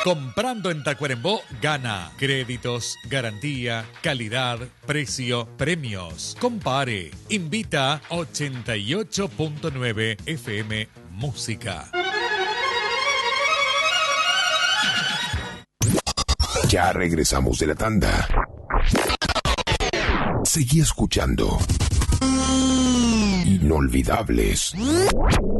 Comprando en Tacuarembó, gana. Créditos, garantía, calidad, precio, premios. Compare. Invita 88.9 FM Música. Ya regresamos de la tanda. Seguí escuchando Inolvidables.